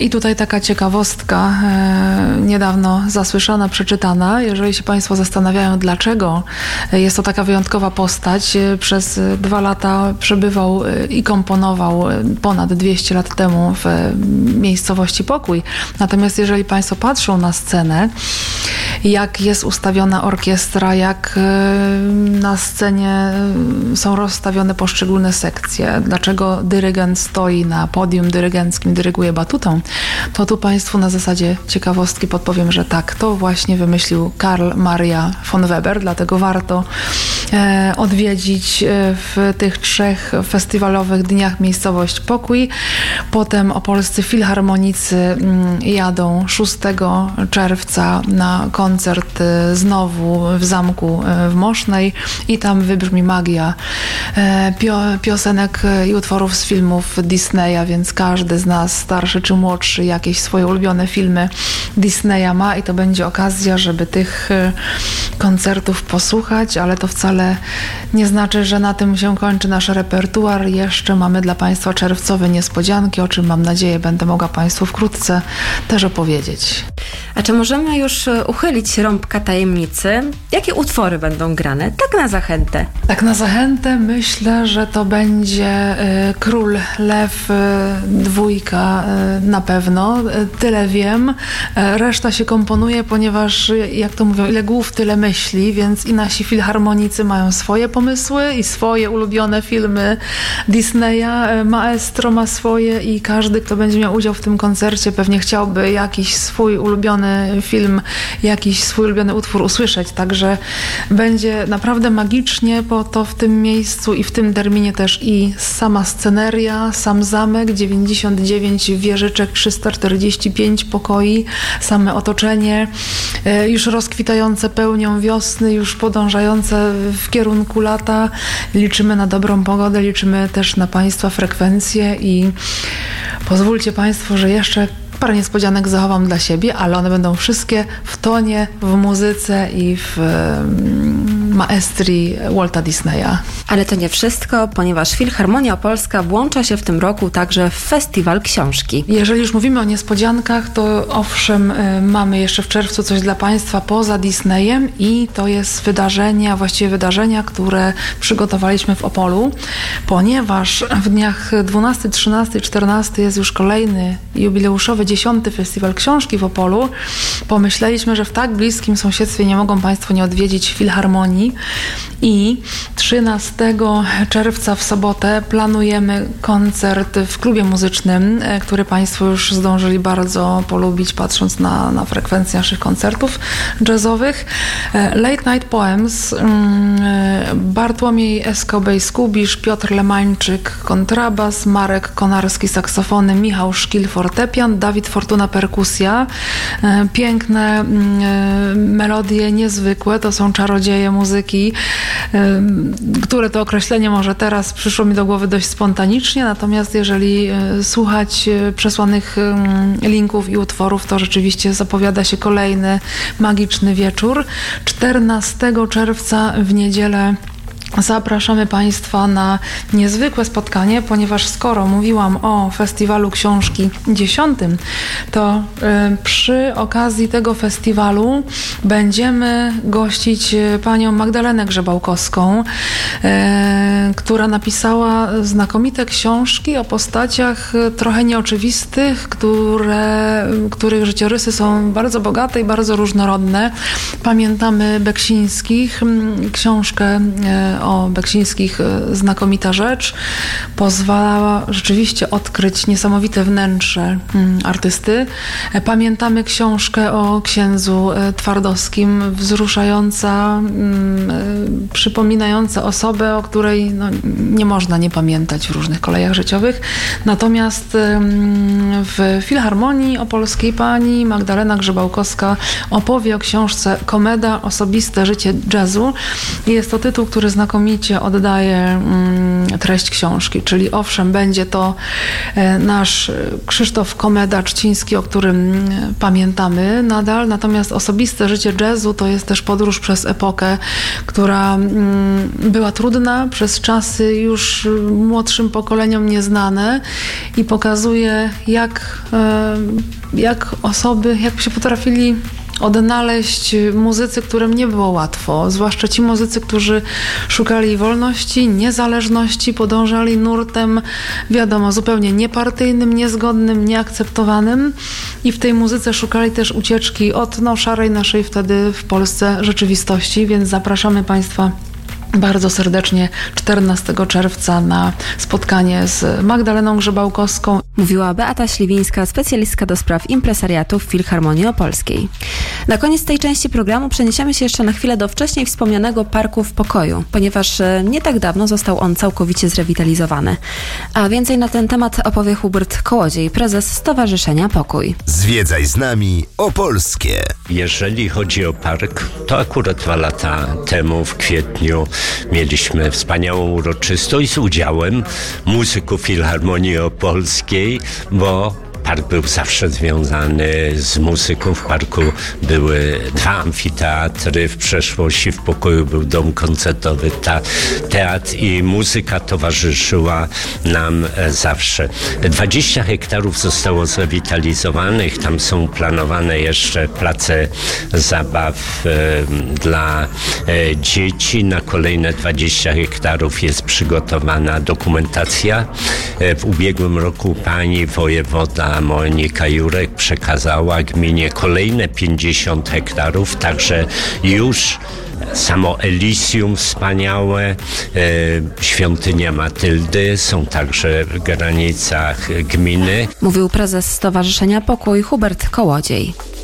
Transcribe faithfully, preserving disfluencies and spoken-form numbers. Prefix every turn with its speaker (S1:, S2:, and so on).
S1: I tutaj taka ciekawostka, e, niedawno zasłyszana, przeczytana. Jeżeli się Państwo zastanawiają, dlaczego jest to taka wyjątkowa postać, e, przez dwa lata przebywał e, i komponował e, ponad dwieście lat temu w e, miejscowości Pokój. Natomiast jeżeli Państwo patrzą na scenę, jak jest ustawiona orkiestra, jak e, na scenie e, są rozstawione poszczególne sekcje, dlaczego dyrygent stoi na podium dyrygenckim, dyryguje batutą, to tu Państwu na zasadzie ciekawostki podpowiem, że tak, to właśnie wymyślił Karl Maria von Weber, dlatego warto e, odwiedzić e, w tych trzech festiwalowych dniach miejscowość Pokój. Potem opolscy filharmonicy m, jadą szóstego czerwca na koncert e, znowu w zamku e, w Mosznej i tam wybrzmi magia e, pio, piosenek i utworów z filmów Disneya, więc każdy z nas, starszy czy młodszy, jakieś swoje ulubione filmy Disneya ma i to będzie okazja, żeby tych koncertów posłuchać, ale to wcale nie znaczy, że na tym się kończy nasz repertuar. Jeszcze mamy dla Państwa czerwcowe niespodzianki, o czym mam nadzieję będę mogła Państwu wkrótce też opowiedzieć.
S2: A czy możemy już uchylić rąbka tajemnicy? Jakie utwory będą grane? Tak na zachętę.
S1: Tak na zachętę myślę, że to będzie y, Król Lew y, dwójka y, na pewno. Y, tyle wiem. Y, reszta się komponuje, ponieważ y, jak to mówią, ile głów, tyle myśli, więc i nasi filharmonicy mają swoje pomysły i swoje ulubione filmy Disneya. Y, maestro ma swoje i każdy, kto będzie miał udział w tym koncercie, pewnie chciałby jakiś swój ulubiony film, jakiś swój ulubiony utwór usłyszeć. Także będzie naprawdę magicznie, bo to w tym miejscu i w tym terminie też i sama sceneria, sam zamek, dziewięćdziesiąt dziewięć wieżyczek, trzysta czterdzieści pięć pokoi, same otoczenie, już rozkwitające pełnią wiosny, już podążające w kierunku lata. Liczymy na dobrą pogodę, liczymy też na Państwa frekwencję i pozwólcie Państwo, że jeszcze parę niespodzianek zachowam dla siebie, ale one będą wszystkie w tonie, w muzyce i w um, maestrii Walta Disneya.
S2: Ale to nie wszystko, ponieważ Filharmonia Opolska włącza się w tym roku także w Festiwal Książki.
S1: Jeżeli już mówimy o niespodziankach, to owszem, y, mamy jeszcze w czerwcu coś dla Państwa poza Disneyem i to jest wydarzenie, a właściwie wydarzenia, które przygotowaliśmy w Opolu, ponieważ w dniach dwunastego, trzynastego i czternastego jest już kolejny jubileuszowy dziesiąty Festiwal Książki w Opolu. Pomyśleliśmy, że w tak bliskim sąsiedztwie nie mogą Państwo nie odwiedzić Filharmonii i trzynastego czerwca w sobotę planujemy koncert w klubie muzycznym, który Państwo już zdążyli bardzo polubić, patrząc na, na frekwencję naszych koncertów jazzowych. Late Night Poems, Bartłomiej Eskobej-Skubisz, Piotr Lemańczyk kontrabas, Marek Konarski saksofony, Michał Szkil fortepian, Dawid Fortuna perkusja. Piękne melodie, niezwykłe, to są czarodzieje muzyki, które to określenie może teraz przyszło mi do głowy dość spontanicznie, natomiast jeżeli słuchać przesłanych linków i utworów, to rzeczywiście zapowiada się kolejny magiczny wieczór. czternastego czerwca w niedzielę zapraszamy Państwa na niezwykłe spotkanie, ponieważ skoro mówiłam o Festiwalu Książki dziesiątym, to y, przy okazji tego festiwalu będziemy gościć panią Magdalenę Grzebałkowską, y, która napisała znakomite książki o postaciach trochę nieoczywistych, które, których życiorysy są bardzo bogate i bardzo różnorodne. Pamiętamy Beksińskich, książkę y, o Beksińskich znakomita rzecz. Pozwalała rzeczywiście odkryć niesamowite wnętrze artysty. Pamiętamy książkę o księdzu Twardowskim, wzruszająca, przypominająca osobę, o której no, nie można nie pamiętać w różnych kolejach życiowych. Natomiast w Filharmonii Opolskiej pani Magdalena Grzebałkowska opowie o książce Komeda. Osobiste życie jazzu. Jest to tytuł, który znakomicie znakomicie oddaje mm, treść książki, czyli owszem, będzie to e, nasz Krzysztof Komeda-Czciński, o którym e, pamiętamy nadal, natomiast osobiste życie jazzu to jest też podróż przez epokę, która mm, była trudna, przez czasy już młodszym pokoleniom nieznane i pokazuje, jak, e, jak osoby, jak się potrafili odnaleźć muzycy, którym nie było łatwo, zwłaszcza ci muzycy, którzy szukali wolności, niezależności, podążali nurtem, wiadomo, zupełnie niepartyjnym, niezgodnym, nieakceptowanym i w tej muzyce szukali też ucieczki od no, szarej naszej wtedy w Polsce rzeczywistości, więc zapraszamy Państwa bardzo serdecznie czternastego czerwca na spotkanie z Magdaleną Grzebałkowską.
S2: Mówiła Beata Śliwińska, specjalistka do spraw impresariatu w Filharmonii Opolskiej. Na koniec tej części programu przeniesiemy się jeszcze na chwilę do wcześniej wspomnianego Parku w Pokoju, ponieważ nie tak dawno został on całkowicie zrewitalizowany. A więcej na ten temat opowie Hubert Kołodziej, prezes Stowarzyszenia Pokój.
S3: Zwiedzaj z nami Opolskie.
S4: Jeżeli chodzi o park, to akurat dwa lata temu w kwietniu mieliśmy wspaniałą uroczystość z udziałem muzyków Filharmonii Opolskiej, bo park był zawsze związany z muzyką. W parku były dwa amfiteatry, w przeszłości w Pokoju był dom koncertowy, ta, teatr i muzyka towarzyszyła nam zawsze. dwadzieścia hektarów zostało zrewitalizowanych, tam są planowane jeszcze place zabaw e, dla e, dzieci. Na kolejne dwadzieścia hektarów jest przygotowana dokumentacja. E, w ubiegłym roku pani wojewoda Monika Jurek przekazała gminie kolejne pięćdziesiąt hektarów, także już samo Elysium wspaniałe, e, świątynia Matyldy są także w granicach gminy.
S2: Mówił prezes Stowarzyszenia Pokój Hubert Kołodziej.